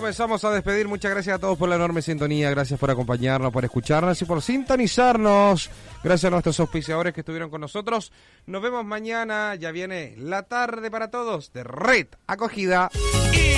comenzamos a despedir. Muchas gracias a todos por la enorme sintonía. Gracias por acompañarnos, por escucharnos y por sintonizarnos. Gracias a nuestros auspiciadores que estuvieron con nosotros. Nos vemos mañana. Ya viene la tarde para todos de Red Acogida.